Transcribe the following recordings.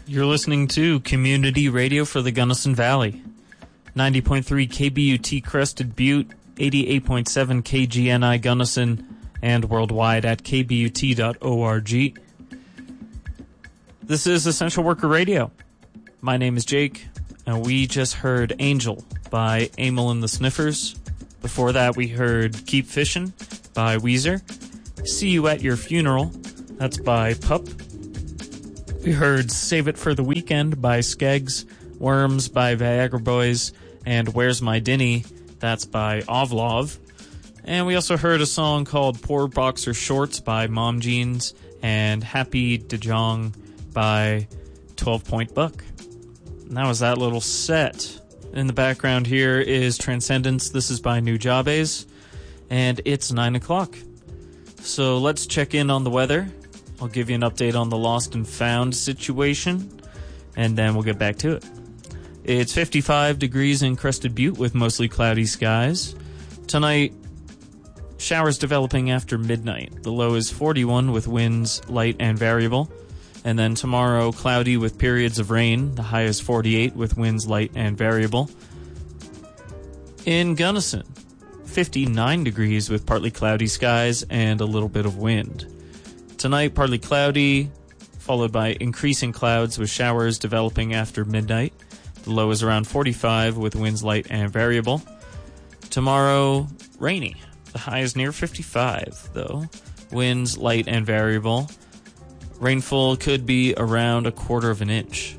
You're listening to Community Radio for the Gunnison Valley. 90.3 KBUT Crested Butte, 88.7 KGNI Gunnison, and worldwide at kbut.org. This is Essential Worker Radio. My name is Jake, and we just heard Angel by Emil and the Sniffers. Before that, we heard Keep Fishin' by Weezer. See You at Your Funeral, that's by Pup. We heard Save It for the Weekend by Skeggs, Worms by Viagra Boys, and Where's My Dinny, that's by Ovlov. And we also heard a song called Poor Boxer Shorts by Mom Jeans, and Happy DeJong by 12 Point Buck. And that was that little set. In the background here is Transcendence. This is by Nujabes, and it's 9 o'clock. So let's check in on the weather. I'll give you an update on the lost and found situation, and then we'll get back to it. It's 55 degrees in Crested Butte with mostly cloudy skies. Tonight, showers developing after midnight. The low is 41 with winds light and variable. And then tomorrow, cloudy with periods of rain. The high is 48 with winds light and variable. In Gunnison, 59 degrees with partly cloudy skies and a little bit of wind. Tonight, partly cloudy, followed by increasing clouds with showers developing after midnight. The low is around 45 with winds light and variable. Tomorrow, rainy. The high is near 55, though. Winds light and variable. Rainfall could be around a quarter of an inch.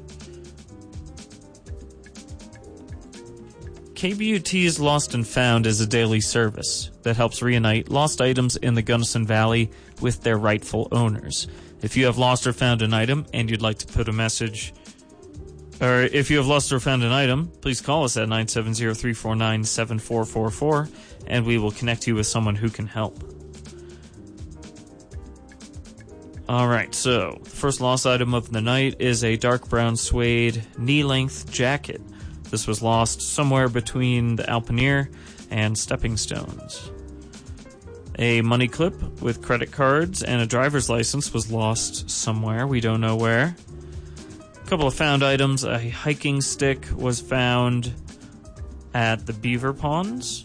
KBUT's Lost and Found is a daily service that helps reunite lost items in the Gunnison Valley with their rightful owners. If you have lost or found an item and you'd like to put a message, or if you have lost or found an item, please call us at 970-349-7444 and we will connect you with someone who can help. Alright, so the first lost item of the night is a dark brown suede knee-length jacket. This was lost somewhere between the Alpenier and Stepping Stones. A money clip with credit cards and a driver's license was lost somewhere, we don't know where. A couple of found items, a hiking stick was found at the Beaver Ponds.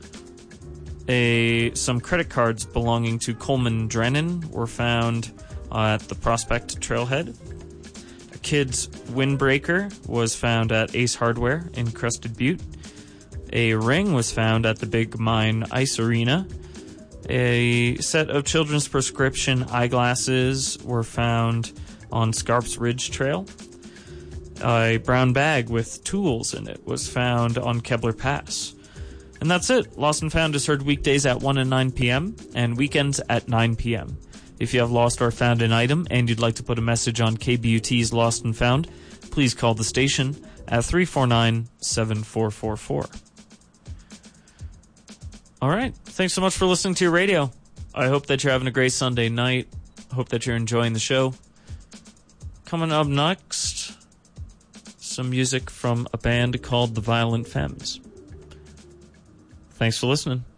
Some credit cards belonging to Coleman Drennan were found at the Prospect Trailhead. A kid's windbreaker was found at Ace Hardware in Crested Butte. A ring was found at the Big Mine Ice Arena. A set of children's prescription eyeglasses were found on Scarps Ridge Trail. A brown bag with tools in it was found on Kebler Pass. And that's it. Lost and Found is heard weekdays at 1 and 9 p.m. and weekends at 9 p.m. If you have lost or found an item and you'd like to put a message on KBUT's Lost and Found, please call the station at 349-7444. All right. Thanks so much for listening to your radio. I hope that you're having a great Sunday night. I hope that you're enjoying the show. Coming up next, some music from a band called The Violent Femmes. Thanks for listening.